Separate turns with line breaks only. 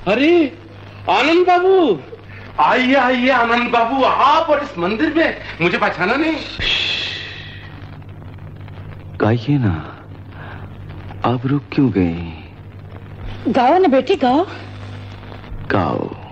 अरे आनंद बाबू, आइए आइए आनंद बाबू, आप और इस मंदिर में मुझे पहचाना नहीं?
गाइए ना, आप रुक क्यों गए?
गाओ ना बेटी, गाओ
गाओ।